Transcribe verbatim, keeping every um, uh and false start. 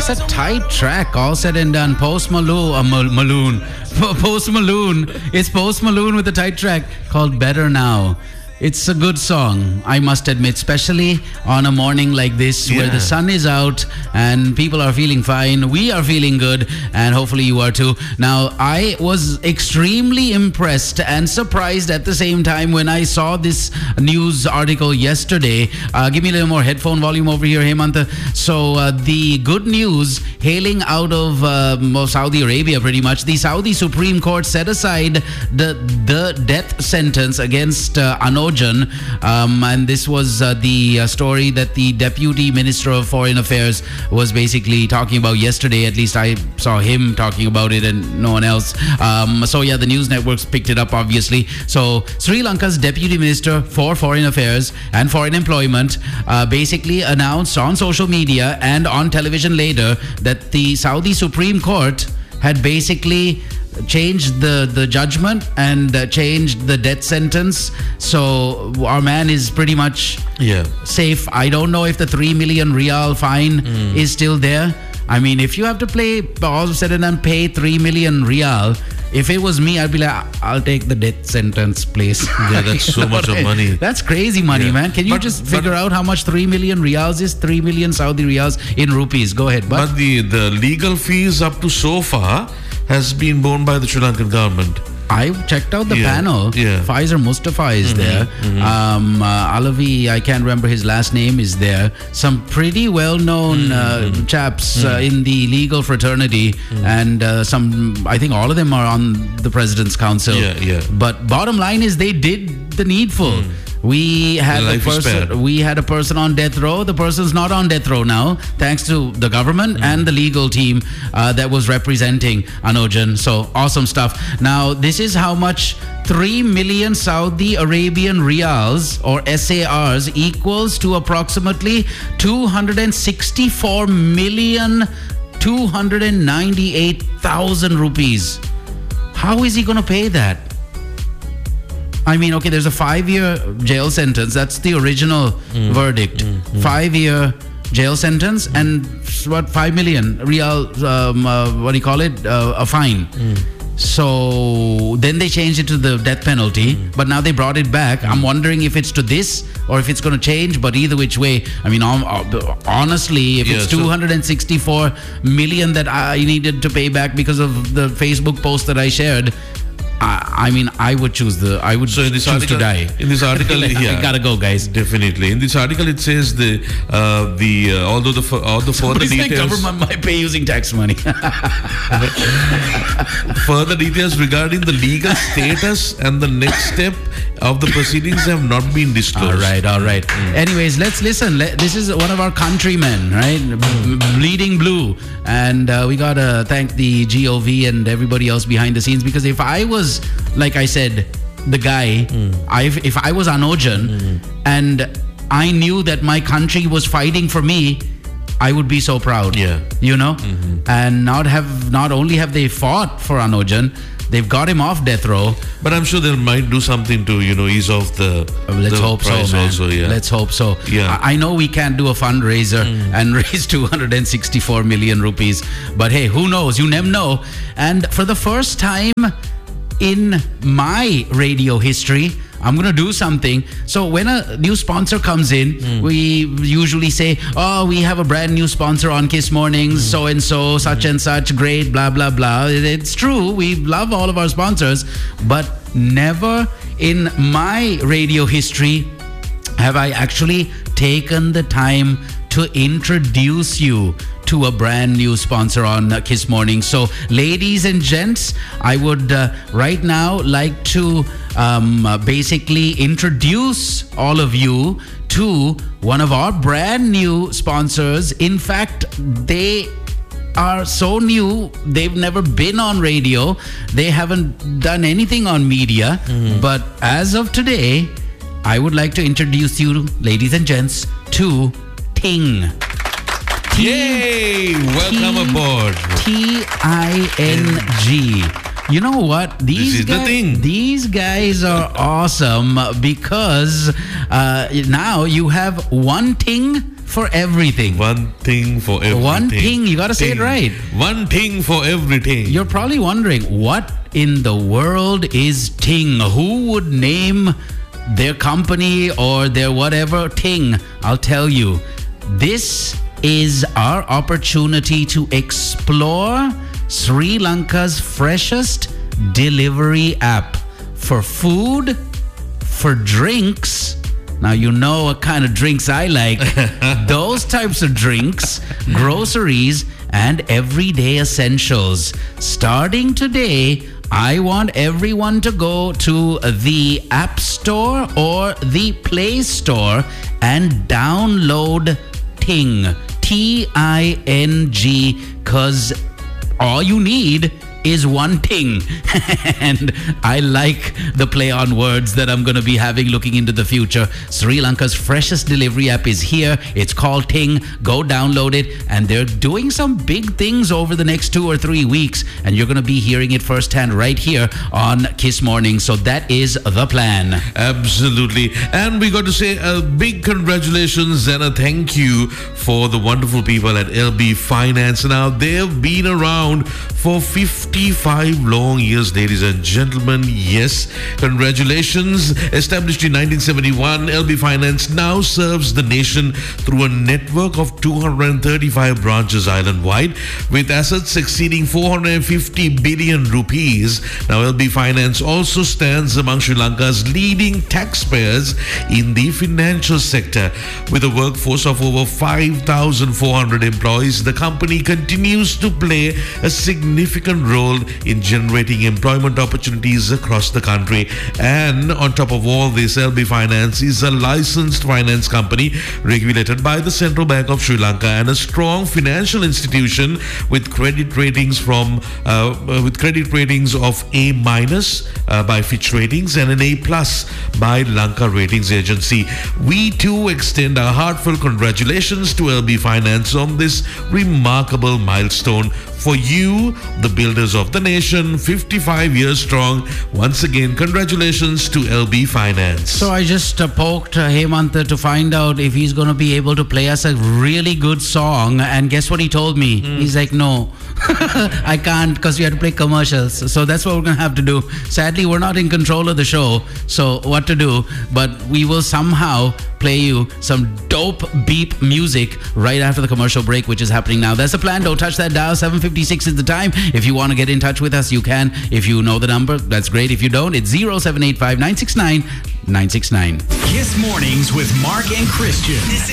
It's a tight track, all said and done. Post Malone, uh, Mal- Malone. Post Malone. It's Post Malone with a tight track called Better Now. It's a good song, I must admit, especially on a morning like this yeah. where the sun is out and people are feeling fine. We are feeling good, and hopefully you are too. Now, I was extremely impressed and surprised at the same time when I saw this news article yesterday. Uh, give me a little more headphone volume over here, Hemanta. So, uh, the good news hailing out of uh, Saudi Arabia, pretty much. The Saudi Supreme Court set aside the, the death sentence against uh, Anoj Um, and this was uh, the uh, story that the Deputy Minister of Foreign Affairs was basically talking about yesterday. At least I saw him talking about it and no one else. Um, so yeah, the news networks picked it up, obviously. So Sri Lanka's Deputy Minister for Foreign Affairs and Foreign Employment uh, basically announced on social media and on television later that the Saudi Supreme Court had basically changed the, the judgment and uh, changed the death sentence. So our man is pretty much yeah. safe. I don't know if the three million Riyal fine mm. is still there. I mean, if you have to play, all of a sudden and pay three million Riyal, if it was me, I'd be like, I'll take the death sentence, please. Yeah, that's so much of money. That's crazy money, yeah. man. Can you but, just figure but, out how much three million Riyals is? three million Saudi Riyals in rupees. Go ahead. But, but the, the legal fees up to so far has been borne by the Sri Lankan government. I checked out the yeah, panel. Yeah. Faisal Mustafa is mm-hmm, there. Mm-hmm. Um, uh, Alavi, I can't remember his last name, is there. Some pretty well-known mm-hmm. uh, chaps mm-hmm. uh, in the legal fraternity, mm-hmm. and uh, some, I think all of them are on the President's Council. Yeah, yeah. But bottom line is they did the needful. Mm. We had a person. We had a person on death row. The person's not on death row now, thanks to the government mm. and the legal team uh, that was representing Anojan. So awesome stuff. Now this is how much three million Saudi Arabian Riyals or S A Rs equals to approximately two hundred sixty-four million two hundred ninety-eight thousand rupees. How is he going to pay that? I mean, okay, there's a five-year jail sentence. That's the original mm. verdict. Mm. Mm. Five-year jail sentence mm. and what, five million Riyal, um, uh, what do you call it? Uh, a fine. Mm. So then they changed it to the death penalty, mm. but now they brought it back. Mm. I'm wondering if it's to this or if it's going to change, but either which way, I mean, honestly, if yeah, it's two hundred sixty-four million that I needed to pay back because of the Facebook post that I shared, I mean, I would choose the. I would so in this choose article, to die. In this article, like, yeah, I gotta go, guys. Definitely. In this article, it says the uh, the uh, although the all the further Somebody's details. Government might pay using tax money. Further details regarding the legal status and the next step of the proceedings have not been disclosed. All right, all right. Mm. Anyways, let's listen. Let, this is one of our countrymen, right? Mm. Bleeding Blue, and uh, we gotta thank the G O V and everybody else behind the scenes, because if I was, like I said, the guy, mm. I if I was Anojan mm. and I knew that my country was fighting for me, I would be so proud. Yeah, you know, mm-hmm. and not have not only have they fought for Anojan, they've got him off death row. But I'm sure they might do something to, you know, ease off the. Uh, let's the hope so, man. Also, yeah. Let's hope so. Yeah. I, I know we can't do a fundraiser mm. and raise two hundred sixty-four million rupees, but hey, who knows? You never know. And for the first time in my radio history, I'm going to do something. So when a new sponsor comes in, mm. we usually say, oh, we have a brand new sponsor on Kiss Mornings, mm. so-and-so, such mm. and such, great, blah, blah, blah. It's true. We love all of our sponsors, but never in my radio history have I actually taken the time to introduce you to a brand new sponsor on uh, Kiss Morning. So, ladies and gents, I would uh, right now like to um, uh, basically introduce all of you to one of our brand new sponsors. In fact, they are so new, they've never been on radio, they haven't done anything on media, mm-hmm. but as of today, I would like to introduce you, ladies and gents, to Ting. T- Yay! Welcome T- aboard. T I N G. You know what? These this is guys, the thing. These guys are awesome because uh, now you have one Ting for everything. One thing for everything. One thing, you gotta say it right. One thing for everything. You're probably wondering, what in the world is Ting? Who would name their company or their whatever Ting? I'll tell you. This is our opportunity to explore Sri Lanka's freshest delivery app for food, for drinks. Now, you know what kind of drinks I like. Those types of drinks, groceries, and everyday essentials. Starting today, I want everyone to go to the App Store or the Play Store and download Ting. T I N G, because all you need is one thing. And I like the play on words that I'm going to be having looking into the future. Sri Lanka's freshest delivery app is here. It's called Ting. Go download it. And they're doing some big things over the next two or three weeks. And you're going to be hearing it firsthand right here on Kiss Morning. So that is the plan. Absolutely. And we got to say a big congratulations and a thank you for the wonderful people at L B Finance. Now, they've been around for fifty-five long years, ladies and gentlemen. Yes, congratulations. Established in nineteen seventy-one, L B Finance now serves the nation through a network of two hundred thirty-five branches island-wide, with assets exceeding four hundred fifty billion rupees. Now, L B Finance also stands among Sri Lanka's leading taxpayers in the financial sector. With a workforce of over five thousand four hundred employees, the company continues to play a significant role in generating employment opportunities across the country. And on top of all this, L B Finance is a licensed finance company regulated by the Central Bank of Sri Lanka and a strong financial institution with credit ratings from uh, with credit ratings of A minus uh, by Fitch Ratings and an A plus by Lanka Ratings Agency. We too extend our heartfelt congratulations to L B Finance on this remarkable milestone. For you, the builders of the nation, fifty-five years strong. Once again, congratulations to L B Finance. So I just uh, poked uh, Hemant to find out if he's going to be able to play us a really good song. And guess what he told me? Mm. He's like, no, I can't, because we have to play commercials. So that's what we're going to have to do. Sadly, we're not in control of the show. So what to do? But we will somehow play you some dope beep music right after the commercial break, which is happening now. That's the plan. Don't touch that dial. seven fifty-six is the time. If you want to get in touch with us, you can. If you know the number, that's great. If you don't, it's zero seven eight five nine six nine nine six nine. Kiss Mornings with Mark and Christian. This